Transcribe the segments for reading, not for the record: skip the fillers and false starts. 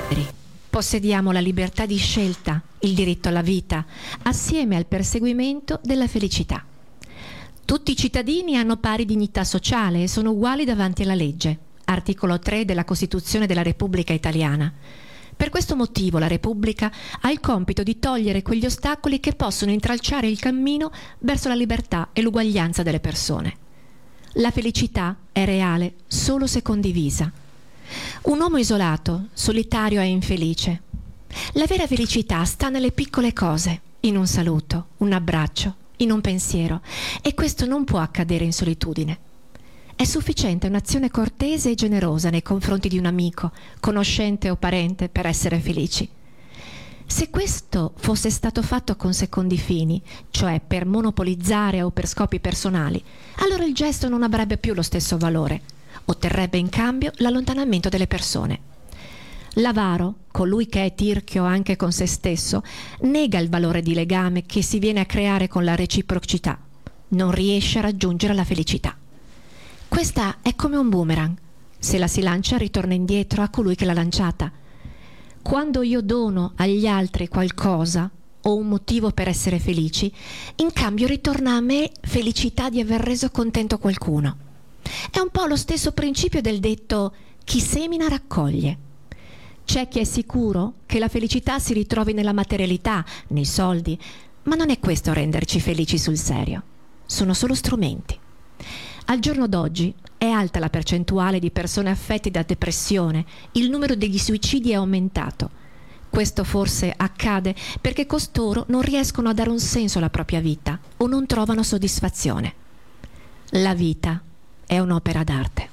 Possediamo la libertà di scelta, il diritto alla vita, assieme al perseguimento della felicità. Tutti i cittadini hanno pari dignità sociale e sono uguali davanti alla legge. Articolo 3 della Costituzione della Repubblica Italiana. Per questo motivo la Repubblica ha il compito di togliere quegli ostacoli che possono intralciare il cammino verso la libertà e l'uguaglianza delle persone. La felicità è reale solo se condivisa. Un uomo isolato, solitario e infelice. La vera felicità sta nelle piccole cose, in un saluto, un abbraccio, in un pensiero, e questo non può accadere in solitudine. È sufficiente un'azione cortese e generosa nei confronti di un amico, conoscente o parente per essere felici. Se questo fosse stato fatto con secondi fini, cioè per monopolizzare o per scopi personali, allora il gesto non avrebbe più lo stesso valore. Otterrebbe in cambio l'allontanamento delle persone. L'avaro, colui che è tirchio anche con se stesso, nega il valore di legame che si viene a creare con la reciprocità. Non riesce a raggiungere la felicità. Questa è come un boomerang. Se la si lancia ritorna indietro a colui che l'ha lanciata. Quando io dono agli altri qualcosa o un motivo per essere felici, in cambio ritorna a me felicità di aver reso contento qualcuno. È un po' lo stesso principio del detto chi semina raccoglie. C'è chi è sicuro che la felicità si ritrovi nella materialità, nei soldi, ma non è questo a renderci felici sul serio. Sono solo strumenti. Al giorno d'oggi è alta la percentuale di persone affette da depressione, il numero degli suicidi è aumentato. Questo forse accade perché costoro non riescono a dare un senso alla propria vita o non trovano soddisfazione. La vita è un'opera d'arte.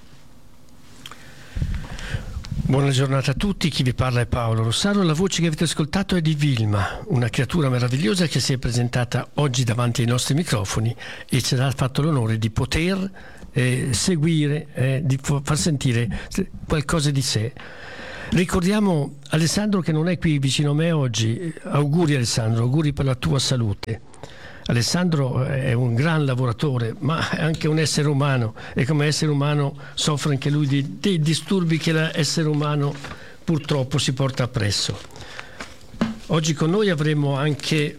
Buona giornata a tutti, chi vi parla è Paolo Rossaro. La voce che avete ascoltato è di Vilma, una creatura meravigliosa che si è presentata oggi davanti ai nostri microfoni e ci ha fatto l'onore di poter seguire, di far sentire qualcosa di sé. Ricordiamo Alessandro che non è qui vicino a me oggi. Auguri Alessandro, auguri per la tua salute. Alessandro è un gran lavoratore, ma è anche un essere umano e come essere umano soffre anche lui dei disturbi che l'essere umano purtroppo si porta appresso. Oggi con noi avremo anche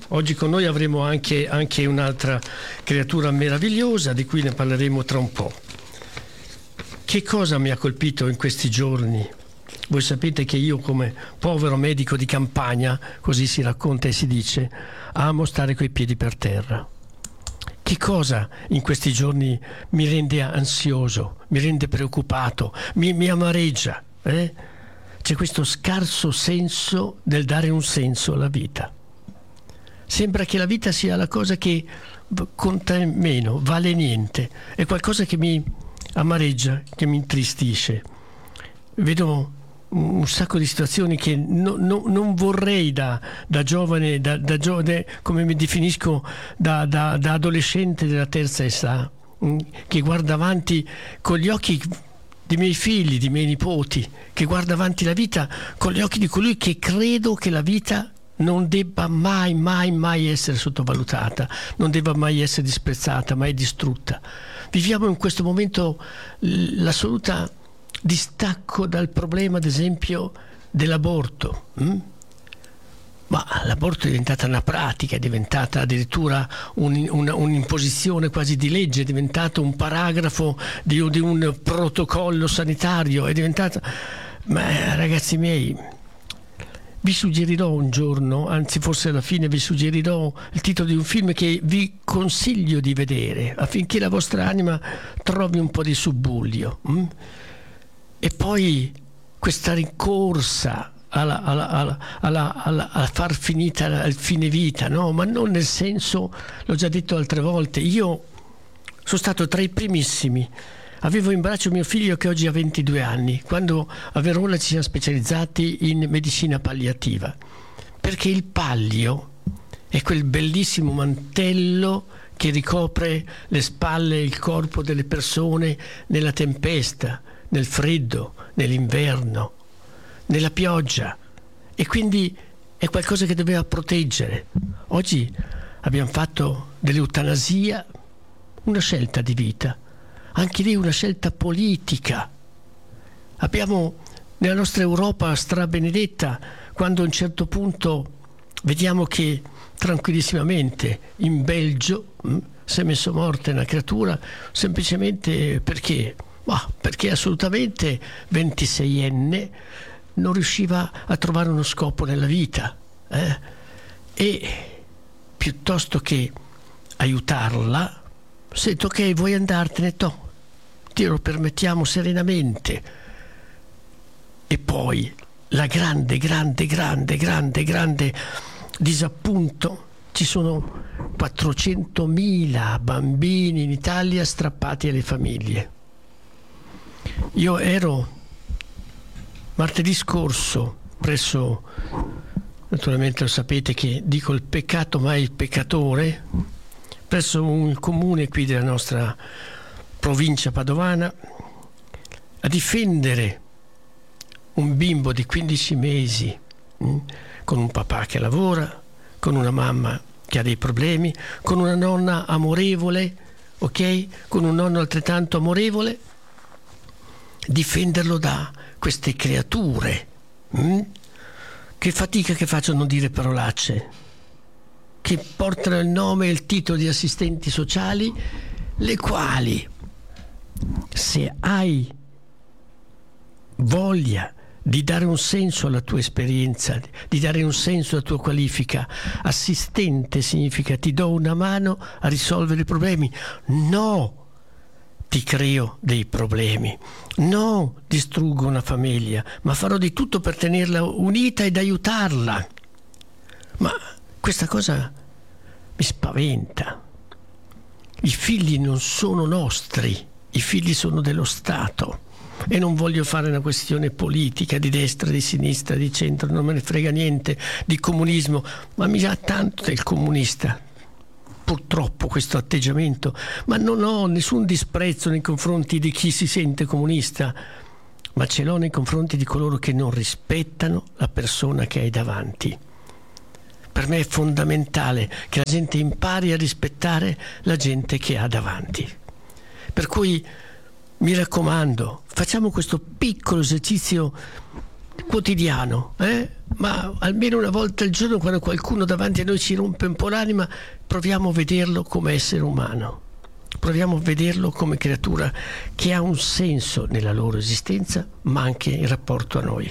un'altra creatura meravigliosa di cui ne parleremo tra un po'. Che cosa mi ha colpito in questi giorni? Voi sapete che io, come povero medico di campagna, così si racconta e si dice, amo stare coi piedi per terra. Che cosa in questi giorni mi rende ansioso, mi rende preoccupato, mi amareggia? C'è questo scarso senso del dare un senso alla vita. Sembra che la vita sia la cosa che conta meno, vale niente, è qualcosa che mi amareggia, che mi intristisce. Vedo un sacco di situazioni che non vorrei da giovane, come mi definisco, da adolescente della terza età, che guarda avanti con gli occhi dei miei figli, dei miei nipoti, che guarda avanti la vita con gli occhi di colui che credo che la vita non debba mai essere sottovalutata, non debba mai essere disprezzata, mai distrutta. Viviamo in questo momento l'assoluta distacco dal problema, ad esempio, dell'aborto. Ma l'aborto è diventata una pratica, è diventata addirittura un'imposizione quasi di legge, è diventato un paragrafo di un protocollo sanitario, è diventata... Ma ragazzi miei, vi suggerirò un giorno, anzi forse alla fine vi suggerirò il titolo di un film che vi consiglio di vedere affinché la vostra anima trovi un po' di subbuglio. E poi questa rincorsa a far finita il fine vita, no? Ma non nel senso, l'ho già detto altre volte, io sono stato tra i primissimi. Avevo in braccio mio figlio che oggi ha 22 anni, quando a Verona ci siamo specializzati in medicina palliativa, perché il pallio è quel bellissimo mantello che ricopre le spalle e il corpo delle persone nella tempesta, nel freddo, nell'inverno, nella pioggia, e quindi è qualcosa che doveva proteggere. Oggi abbiamo fatto dell'eutanasia una scelta di vita, anche lì una scelta politica. Abbiamo nella nostra Europa strabenedetta, quando a un certo punto vediamo che tranquillissimamente in Belgio si è messo morta una creatura semplicemente perché? Perché assolutamente 26enne non riusciva a trovare uno scopo nella vita, e piuttosto che aiutarla, se ok, vuoi andartene, ti lo permettiamo serenamente. E poi la grande disappunto, ci sono 400.000 bambini in Italia strappati alle famiglie. Io ero martedì scorso presso, naturalmente lo sapete che dico il peccato mai il peccatore, presso un comune qui della nostra provincia padovana, a difendere un bimbo di 15 mesi con un papà che lavora, con una mamma che ha dei problemi, con una nonna amorevole, ok? Con un nonno altrettanto amorevole, difenderlo da queste creature che fatica che facciano dire parolacce, che portano il nome e il titolo di assistenti sociali, le quali, se hai voglia di dare un senso alla tua esperienza, di dare un senso alla tua qualifica, assistente significa ti do una mano a risolvere i problemi, no ti creo dei problemi, no distruggo una famiglia, ma farò di tutto per tenerla unita ed aiutarla. Ma questa cosa mi spaventa. I figli non sono nostri, i figli sono dello Stato. E non voglio fare una questione politica di destra, di sinistra, di centro, non me ne frega niente di comunismo, ma mi dà tanto del comunista, purtroppo, questo atteggiamento. Ma non ho nessun disprezzo nei confronti di chi si sente comunista, ma ce l'ho nei confronti di coloro che non rispettano la persona che hai davanti. Per me è fondamentale che la gente impari a rispettare la gente che ha davanti. Per cui mi raccomando, facciamo questo piccolo esercizio quotidiano, ma almeno una volta al giorno, quando qualcuno davanti a noi ci rompe un po' l'anima, proviamo a vederlo come essere umano, proviamo a vederlo come creatura che ha un senso nella loro esistenza, ma anche in rapporto a noi.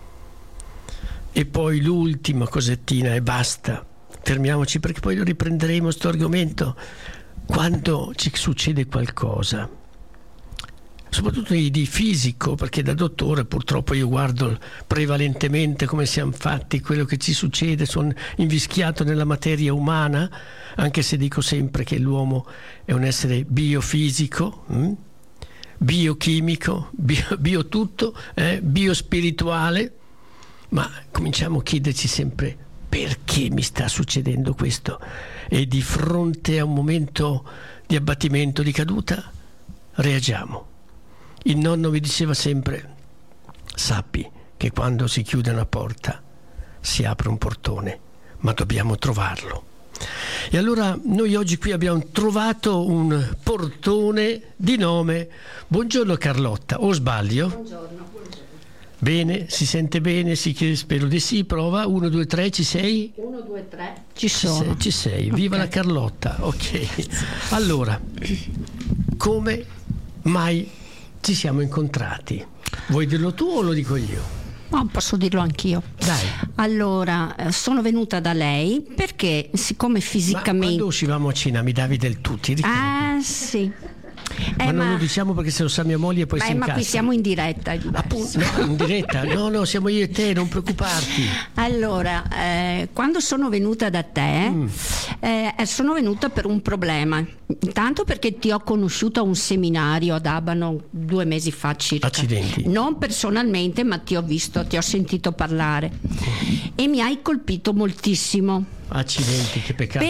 E poi l'ultima cosettina e basta, fermiamoci, perché poi lo riprenderemo sto argomento quando ci succede qualcosa, soprattutto di fisico, perché da dottore purtroppo io guardo prevalentemente come siamo fatti, quello che ci succede, sono invischiato nella materia umana, anche se dico sempre che l'uomo è un essere biofisico, biochimico, bio tutto, biospirituale, ma cominciamo a chiederci sempre perché mi sta succedendo questo, e di fronte a un momento di abbattimento, di caduta, reagiamo. Il nonno mi diceva sempre: sappi che quando si chiude una porta si apre un portone, ma dobbiamo trovarlo. E allora noi oggi qui abbiamo trovato un portone di nome. Buongiorno Carlotta, o sbaglio? Buongiorno. Bene, si sente bene, spero di sì, prova, 1, 2, 3, ci sei? 1, 2, 3, ci sono. Ci sei, viva la Carlotta, ok. Allora, come mai ci siamo incontrati? Vuoi dirlo tu o lo dico io? No, posso dirlo anch'io. Dai. Allora, sono venuta da lei perché, siccome fisicamente... Ma quando uscivamo a cena mi davi del tu, ti ricordi? Ah, sì. Ma non lo diciamo perché se lo sa mia moglie poi si incazza. Ma qui siamo in diretta. Appunto, no, in diretta? No, siamo io e te, non preoccuparti. Allora, quando sono venuta da te, sono venuta per un problema. Intanto perché ti ho conosciuto a un seminario ad Abano 2 mesi fa circa. Accidenti. Non personalmente, ma ti ho visto, ti ho sentito parlare. E mi hai colpito moltissimo. Accidenti, che peccato.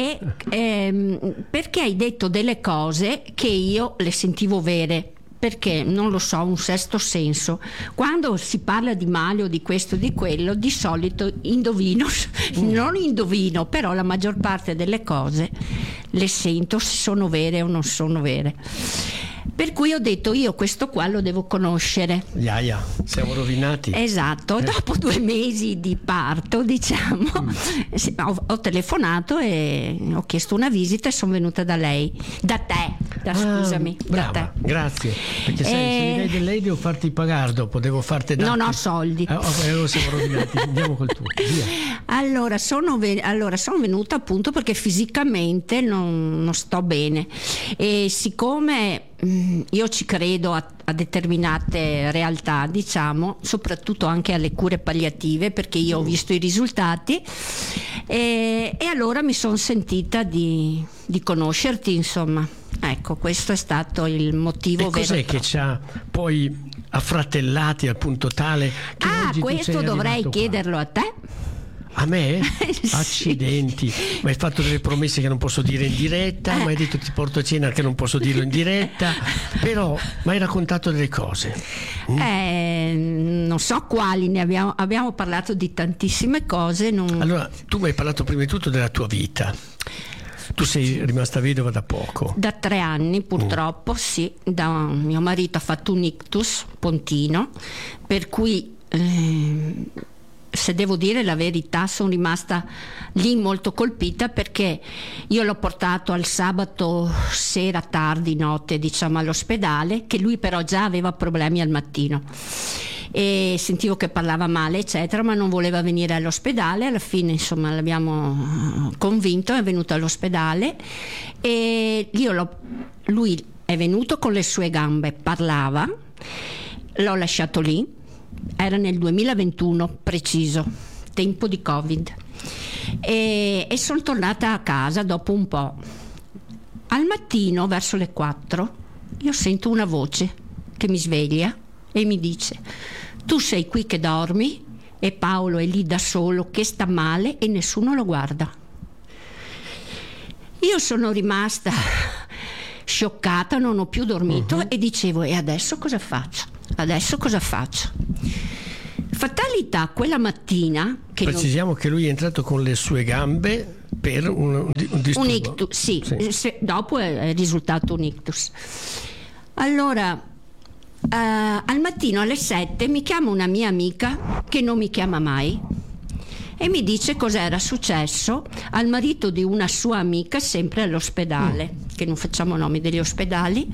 Perché hai detto delle cose che io le sentivo vere, perché non lo so, un sesto senso. Quando si parla di male o di questo o di quello, di solito non indovino, però la maggior parte delle cose le sento se sono vere o non sono vere. Per cui ho detto, io questo qua lo devo conoscere. Iaia, siamo rovinati. Esatto, dopo 2 mesi di parto, diciamo, ho telefonato e ho chiesto una visita e sono venuta da lei, scusami. Brava, da te. Grazie. Perché sai, se mi dai del lei devo farti pagare dopo, devo farti dare. Non ho soldi. Siamo rovinati, andiamo col tuo. Via. Allora sono venuta appunto perché fisicamente non sto bene, e siccome io ci credo a determinate realtà, diciamo, soprattutto anche alle cure palliative, perché io ho visto i risultati, e allora mi sono sentita di conoscerti, insomma. Ecco, questo è stato il motivo vero. E cos'è che ci ha poi affratellati al punto tale che oggi questo dovrei chiederlo a te. A me? Sì. Accidenti, mi hai fatto delle promesse che non posso dire in diretta, mi hai detto ti porto a cena che non posso dirlo in diretta, però mi hai raccontato delle cose. Non so quali, ne abbiamo parlato di tantissime cose. Allora, tu mi hai parlato prima di tutto della tua vita. Tu sei rimasta vedova da poco. Da 3 anni purtroppo, sì. Mio marito ha fatto un ictus pontino, per cui se devo dire la verità sono rimasta lì molto colpita, perché io l'ho portato al sabato sera tardi notte, diciamo, all'ospedale, che lui però già aveva problemi al mattino e sentivo che parlava male eccetera, ma non voleva venire all'ospedale. Alla fine, insomma, l'abbiamo convinto, è venuto all'ospedale e lui è venuto con le sue gambe, parlava, l'ho lasciato lì. Era nel 2021 preciso, tempo di Covid, e sono tornata a casa dopo un po'. Al mattino verso le 4 io sento una voce che mi sveglia e mi dice: tu sei qui che dormi e Paolo è lì da solo che sta male e nessuno lo guarda. Io sono rimasta scioccata, non ho più dormito e dicevo: e adesso cosa faccio? Fatalità, quella mattina precisiamo che lui è entrato con le sue gambe per un disturbo. Un ictus, sì. Dopo è risultato un ictus. Allora al mattino alle 7 mi chiama una mia amica che non mi chiama mai e mi dice cos'era successo al marito di una sua amica sempre all'ospedale, che non facciamo nomi degli ospedali,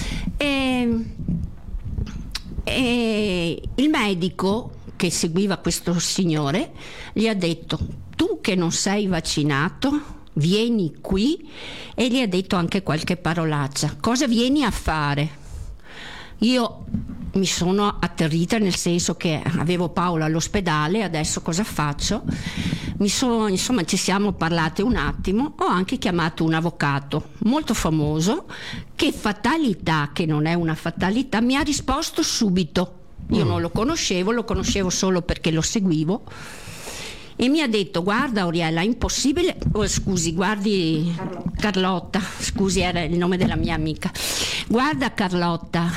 e il medico che seguiva questo signore gli ha detto: tu che non sei vaccinato vieni qui, e gli ha detto anche qualche parolaccia. Cosa vieni a fare? Io mi sono atterrita, nel senso che avevo Paolo all'ospedale, adesso cosa faccio? Insomma, ci siamo parlate un attimo, ho anche chiamato un avvocato molto famoso che, fatalità che non è una fatalità, mi ha risposto subito. Io non lo conoscevo solo perché lo seguivo, e mi ha detto: guarda Oriella, è impossibile, guardi Carlotta, scusi, era il nome della mia amica, guarda Carlotta,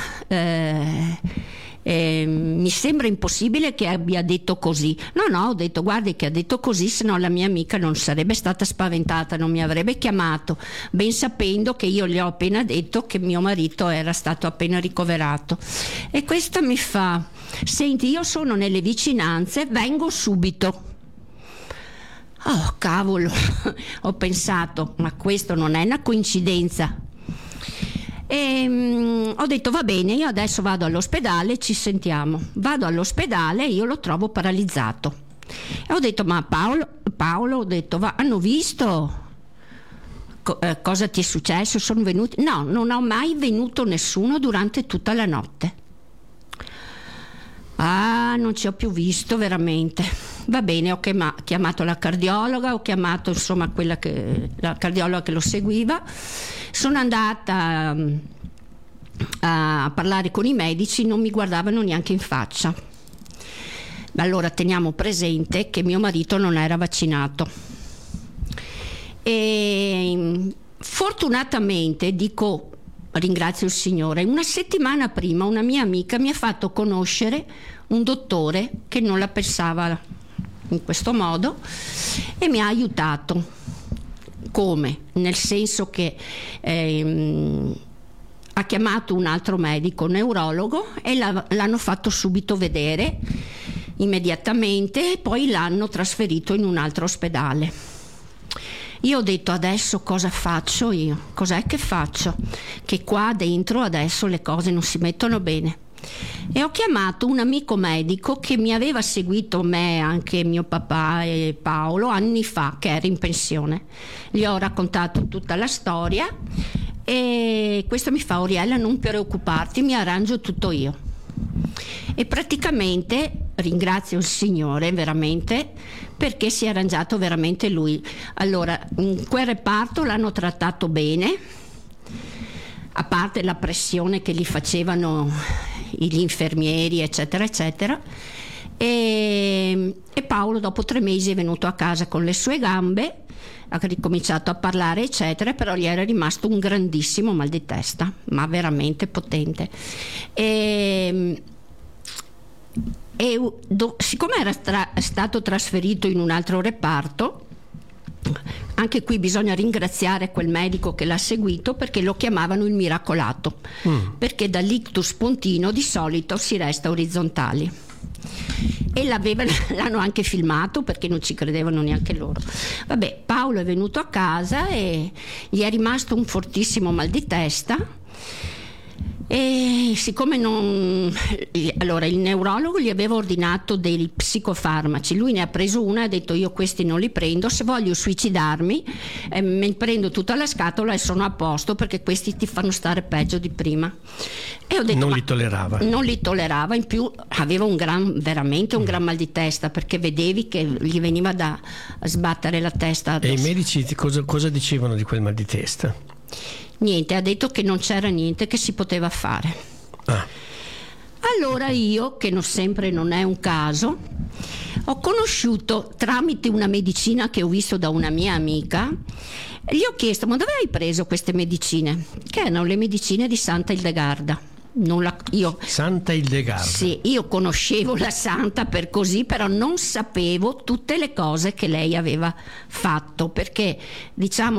mi sembra impossibile che abbia detto così. No, ho detto: guardi che ha detto così, se no la mia amica non sarebbe stata spaventata, non mi avrebbe chiamato, ben sapendo che io gli ho appena detto che mio marito era stato appena ricoverato. E questa mi fa: senti, io sono nelle vicinanze, vengo subito. Oh cavolo, ho pensato, ma questo non è una coincidenza. E ho detto: va bene, io adesso vado all'ospedale, ci sentiamo. Vado all'ospedale e io lo trovo paralizzato. E ho detto: ma Paolo, ho detto, hanno visto cosa ti è successo? Sono venuti? No, non ho mai venuto nessuno durante tutta la notte. Non ci ho più visto veramente. Va bene, ho chiamato la cardiologa, ho chiamato insomma la cardiologa che lo seguiva. Sono andata a parlare con i medici, non mi guardavano neanche in faccia. Allora teniamo presente che mio marito non era vaccinato. E fortunatamente, ringrazio il Signore, una settimana prima una mia amica mi ha fatto conoscere un dottore che non la pensava in questo modo e mi ha aiutato. Come? Nel senso che ha chiamato un altro medico neurologo e l'hanno fatto subito vedere immediatamente, e poi l'hanno trasferito in un altro ospedale. Io ho detto: adesso cosa faccio io? Cos'è che faccio? Che qua dentro adesso le cose non si mettono bene. E ho chiamato un amico medico che mi aveva seguito, me, anche mio papà e Paolo, anni fa, che era in pensione. Gli ho raccontato tutta la storia e questo mi fa: Oriella, non preoccuparti, mi arrangio tutto io. E praticamente ringrazio il Signore veramente, perché si è arrangiato veramente lui. Allora, in quel reparto l'hanno trattato bene, a parte la pressione che gli facevano gli infermieri eccetera eccetera, e Paolo dopo 3 mesi è venuto a casa con le sue gambe, ha ricominciato a parlare eccetera, però gli era rimasto un grandissimo mal di testa, ma veramente potente. Siccome era stato trasferito in un altro reparto, anche qui bisogna ringraziare quel medico che l'ha seguito, perché lo chiamavano il miracolato, perché dall'ictus pontino di solito si resta orizzontali, e l'hanno anche filmato perché non ci credevano neanche loro. Vabbè, Paolo è venuto a casa e gli è rimasto un fortissimo mal di testa. E siccome allora il neurologo gli aveva ordinato dei psicofarmaci, lui ne ha preso una e ha detto: io questi non li prendo, se voglio suicidarmi mi prendo tutta la scatola e sono a posto, perché questi ti fanno stare peggio di prima. E ho detto, non li tollerava, in più aveva veramente un gran mal di testa, perché vedevi che gli veniva da sbattere la testa addosso. E i medici cosa dicevano di quel mal di testa? Niente, ha detto che non c'era niente che si poteva fare. Allora io, che sempre non è un caso, ho conosciuto tramite una medicina che ho visto da una mia amica, gli ho chiesto: ma dove hai preso queste medicine? Che erano le medicine di Santa Ildegarda. Santa Ildegarda. Sì, io conoscevo la santa per così, però non sapevo tutte le cose che lei aveva fatto, perché diciamo